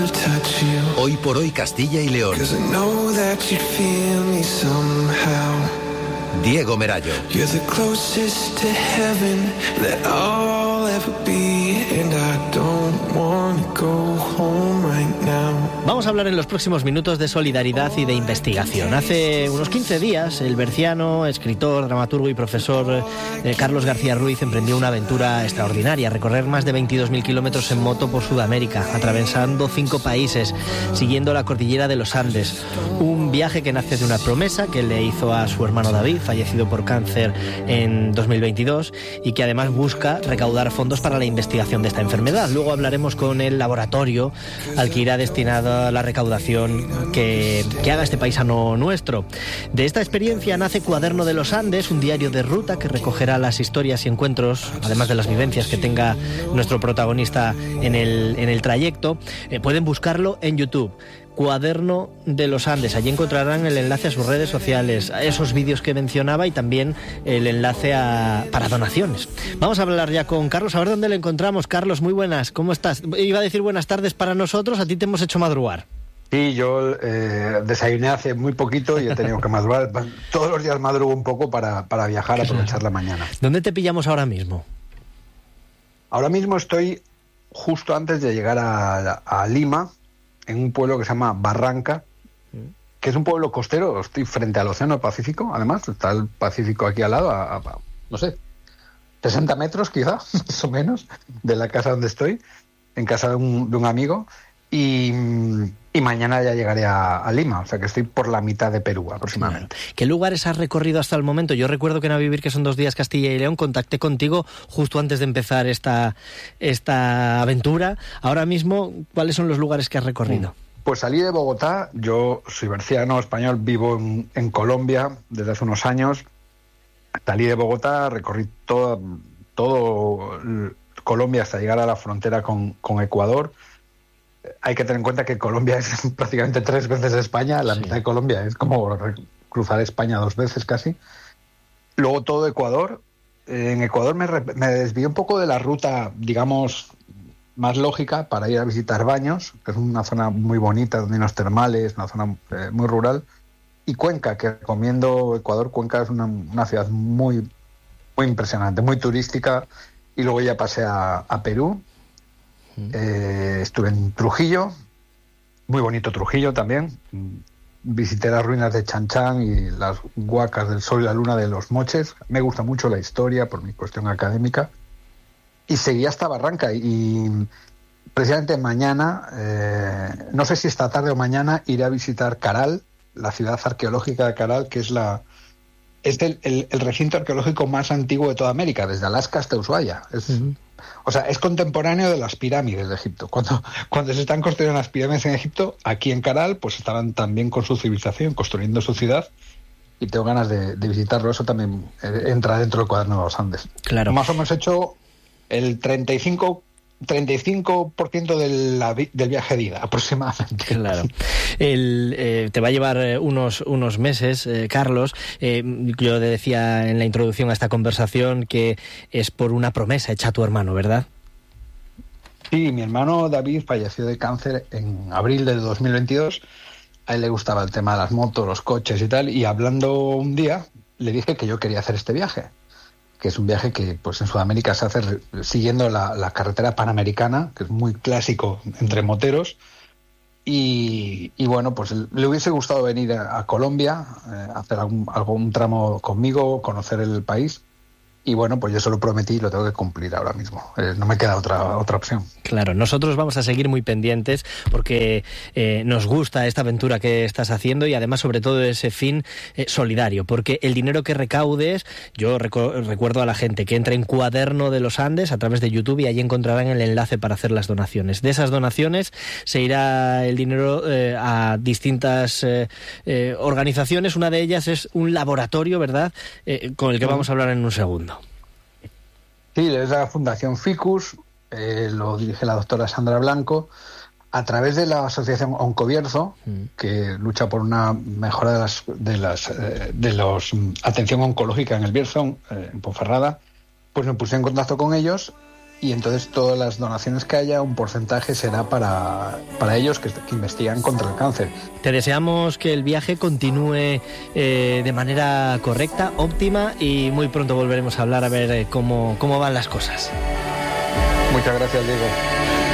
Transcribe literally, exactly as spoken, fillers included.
Hoy por hoy Castilla y León. Diego Merayo. Vamos a hablar en los próximos minutos de solidaridad y de investigación. Hace unos quince días, el berciano, escritor, dramaturgo y profesor eh, Carlos García Ruiz emprendió una aventura extraordinaria: recorrer más de veintidós mil kilómetros en moto por Sudamérica, atravesando cinco países, siguiendo la cordillera de los Andes. Un viaje que nace de una promesa que le hizo a su hermano David, fallecido por cáncer en dos mil veintidós, y que además busca recaudar fondos para la investigación de esta enfermedad. Luego hablaremos con el laboratorio al que irá destinada la recaudación que, que haga este paisano nuestro. De esta experiencia nace Cuaderno de los Andes, un diario de ruta que recogerá las historias y encuentros, además de las vivencias que tenga nuestro protagonista en el, en el trayecto. Eh, pueden buscarlo en YouTube. Cuaderno de los Andes. Allí encontrarán el enlace a sus redes sociales, a esos vídeos que mencionaba, y también el enlace a, para donaciones. Vamos a hablar ya con Carlos, a ver dónde le encontramos. Carlos, muy buenas, ¿cómo estás? Iba a decir buenas tardes para nosotros, a ti te hemos hecho madrugar. Sí, yo eh, desayuné hace muy poquito y he tenido que madrugar. Todos los días madrugo un poco para, para viajar, aprovechar la mañana. ¿Dónde te pillamos ahora mismo? Ahora mismo estoy justo antes de llegar a, a Lima, en un pueblo que se llama Barranca, que es un pueblo costero. Estoy frente al Océano Pacífico, además, está el Pacífico aquí al lado, a, a, no sé, sesenta metros quizá, más o menos, de la casa donde estoy, en casa de un, de un amigo, y, y mañana ya llegaré a, a Lima, o sea que estoy por la mitad de Perú aproximadamente. Claro. ¿Qué lugares has recorrido hasta el momento? Yo recuerdo que en A Vivir, que son dos días Castilla y León, contacté contigo justo antes de empezar esta, esta aventura. Ahora mismo, ¿cuáles son los lugares que has recorrido? Pues salí de Bogotá. Yo soy berciano español, vivo en, en Colombia desde hace unos años. Salí de Bogotá, recorrí todo, todo Colombia hasta llegar a la frontera con, con Ecuador. Hay que tener en cuenta que Colombia es prácticamente tres veces España, la sí. mitad de Colombia es como cruzar España dos veces casi. Luego todo Ecuador. En Ecuador me, me desvié un poco de la ruta, digamos, más lógica para ir a visitar Baños, que es una zona muy bonita, donde hay unos termales, una zona eh, muy rural. Y Cuenca, que recomiendo Ecuador. Cuenca es una, una ciudad muy, muy impresionante, muy turística. Y luego ya pasé a, a Perú. Eh, estuve en Trujillo, muy bonito Trujillo también. Visité las ruinas de Chan Chan y las huacas del sol y la luna de los Moches. Me gusta mucho la historia por mi cuestión académica. Y seguí hasta Barranca. Y precisamente mañana, eh, no sé si esta tarde o mañana, iré a visitar Caral, la ciudad arqueológica de Caral, que es la es el, el, el recinto arqueológico más antiguo de toda América, desde Alaska hasta Ushuaia. Es, uh-huh. O sea, es contemporáneo de las pirámides de Egipto. Cuando, cuando se están construyendo las pirámides en Egipto, aquí en Caral, pues estaban también con su civilización, construyendo su ciudad, y tengo ganas de, de visitarlo. Eso también eh, entra dentro del Cuaderno de los Andes. Claro. Más o menos he hecho el treinta y cinco por ciento de la, del viaje de ida, aproximadamente. Claro. El, eh, te va a llevar unos, unos meses, eh, Carlos. Eh, yo te decía en la introducción a esta conversación que es por una promesa hecha a tu hermano, ¿verdad? Sí, mi hermano David falleció de cáncer en abril de dos mil veintidós. A él le gustaba el tema de las motos, los coches y tal, y hablando un día le dije que yo quería hacer este viaje, que es un viaje que pues en Sudamérica se hace siguiendo la, la carretera panamericana, que es muy clásico entre moteros, y, y bueno, pues le hubiese gustado venir a, a Colombia, eh, hacer algún, algún tramo conmigo, conocer el país. Y bueno, pues yo se lo prometí y lo tengo que cumplir ahora mismo. Eh, no me queda otra otra opción. Claro, nosotros vamos a seguir muy pendientes porque eh, nos gusta esta aventura que estás haciendo y además sobre todo ese fin eh, solidario, porque el dinero que recaudes, yo recu- recuerdo a la gente que entre en Cuaderno de los Andes a través de YouTube y allí encontrarán el enlace para hacer las donaciones. De esas donaciones se irá el dinero eh, a distintas eh, eh, organizaciones. Una de ellas es un laboratorio, ¿verdad?, eh, con el que vamos a hablar en un segundo. Sí, es la Fundación Ficus, eh, lo dirige la doctora Sandra Blanco, a través de la asociación Oncobierzo, mm. que lucha por una mejora de las de las eh, de los atención oncológica en el Bierzo, eh, en Ponferrada. Pues me puse en contacto con ellos y entonces todas las donaciones que haya, un porcentaje será para, para ellos que, que investigan contra el cáncer. Te deseamos que el viaje continúe eh, de manera correcta, óptima, y muy pronto volveremos a hablar a ver eh, cómo, cómo van las cosas. Muchas gracias, Diego.